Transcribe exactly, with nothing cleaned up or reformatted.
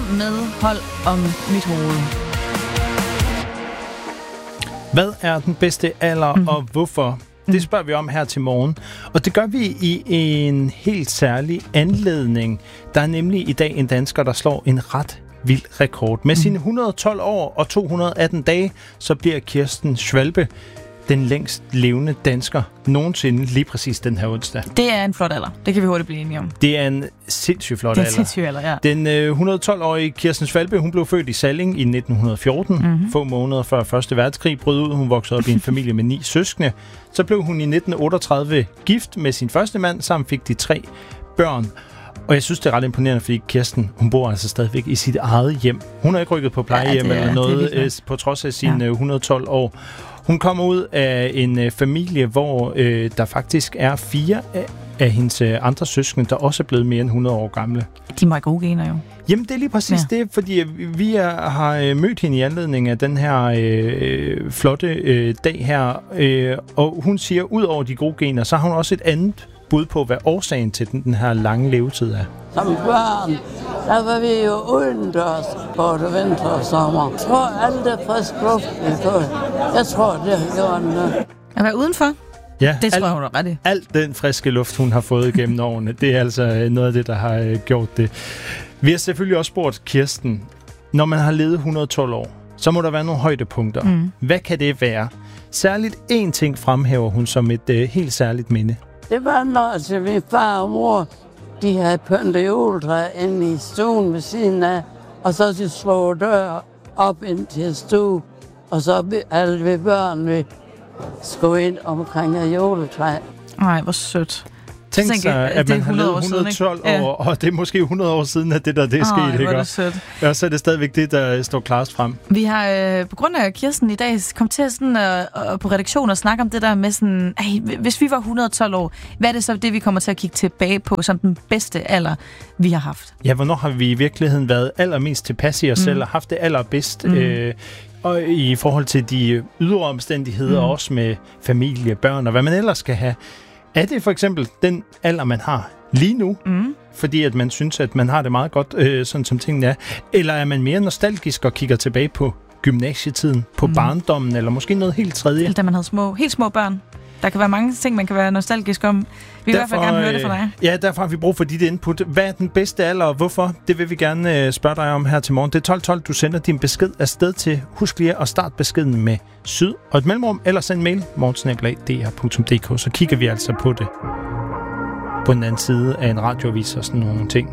med Hold om mit hoved. Hvad er den bedste alder, mm. og hvorfor? Det spørger vi om her til morgen. Og det gør vi i en helt særlig anledning. Der er nemlig i dag en dansker, der slår en ret vild rekord. Med sine et hundrede og tolv år og to hundrede og atten dage, så bliver Kirsten Schwalbe den længst levende dansker nogensinde lige præcis den her onsdag. Det er en flot alder. Det kan vi hurtigt blive enige om. Det er en sindssygt flot alder. Det er en sindssygt alder, ja. Den øh, et hundrede og tolv-årige Kirsten Schwalbe, hun blev født i Salling i nitten fjorten. Mm-hmm. Få måneder før første verdenskrig brød ud. Hun voksede op i en familie med ni søskende. Så blev hun i nitten otteogtredive gift med sin første mand. Sammen fik de tre børn. Og jeg synes, det er ret imponerende, fordi Kirsten, hun bor altså stadigvæk i sit eget hjem. Hun har ikke rykket på plejehjem ja, eller noget, øh, på trods af sine ja. et hundrede og tolv år. Hun kommer ud af en øh, familie, hvor øh, der faktisk er fire af, af hendes øh, andre søskende, der også er blevet mere end hundrede år gamle. De må have gode gener jo. Jamen, det er lige præcis ja. det, fordi vi er, har øh, mødt hende i anledning af den her øh, flotte øh, dag her. Øh, og hun siger, ud over de gode gener, så har hun også et andet bud på, hvad årsagen til den, den her lange levetid er. Som børn, der var vi jo udendørs, både vinter og sommer. Jeg tror, alt det frisk luft, vi tog. Jeg tror, det har gjort noget. At være udenfor? Ja, det tror alt, jeg, hun er ret i. Alt den friske luft, hun har fået gennem årene, det er altså noget af det, der har øh, gjort det. Vi har selvfølgelig også spurgt Kirsten, når man har levet et hundrede og tolv år, så må der være nogle højdepunkter. Mm. Hvad kan det være? Særligt én ting fremhæver hun som et øh, helt særligt minde. Det var, når altså, min far og mor, de havde pyntet juletræ inde i stuen ved siden af, og så de slog dør op ind til stue, og så alle vi børn, vi skulle ind omkring af juletræ. Nej, hvor sødt. Tænk sig, at man har levet et hundrede og tolv år, ja. Og det er måske hundrede år siden, at det der det er Ej, sket. Ikke? Det sødt. Og så er det stadigvæk det, der står klarest frem. Vi har øh, på grund af Kirsten i dag kommet til sådan, øh, øh, på redaktionen at snakke om det der med sådan, ej, hvis vi var et hundrede og tolv år, hvad er det så det, vi kommer til at kigge tilbage på som den bedste alder, vi har haft? Ja, hvornår har vi i virkeligheden været allermest tilpas i os mm. selv og haft det allerbedst? Mm. Øh, og i forhold til de ydre omstændigheder, mm. også med familie, børn og hvad man ellers skal have. Er det for eksempel den alder, man har lige nu, mm. fordi at man synes, at man har det meget godt, øh, sådan som tingene er? Eller er man mere nostalgisk og kigger tilbage på gymnasietiden, på mm. barndommen, eller måske noget helt tredje? Eller da man havde små, helt små børn. Der kan være mange ting, man kan være nostalgisk om. Vi vil derfor, i hvert fald gerne høre det fra dig. Ja, derfor har vi brug for dit input. Hvad er den bedste alder, og hvorfor? Det vil vi gerne spørge dig om her til morgen. Det er tolv tolv, du sender din besked afsted til. Husk lige at starte beskeden med syd og et mellemrum, eller send mail morgen snabel-a d r punktum d k. Så kigger vi altså på det på den anden side af en radioavis og sådan nogle ting.